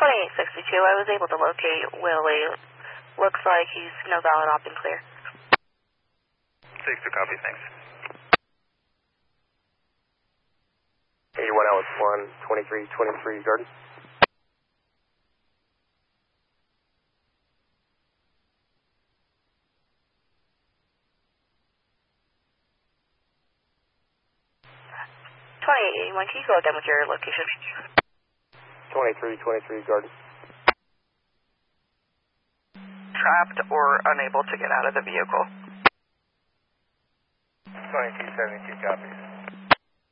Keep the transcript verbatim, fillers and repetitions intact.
twenty-eight sixty-two, I was able to locate Willie. Looks like he's no valid op and clear. six two copy, thanks. eighty-one Alice one, twenty-three twenty-three Garden. twenty-eight eighty-one, can you go again with your location? twenty-three twenty-three Garden. Trapped or unable to get out of the vehicle. twenty-two seventy-two copy.